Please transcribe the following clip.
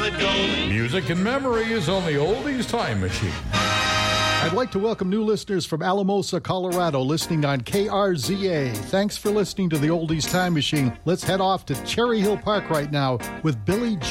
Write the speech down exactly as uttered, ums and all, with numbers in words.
it goes. Music and memory is on the Oldies Time Machine. I'd like to welcome new listeners from Alamosa, Colorado, listening on K R Z A. Thanks for listening to the Oldies Time Machine. Let's head off to Cherry Hill Park right now with Billy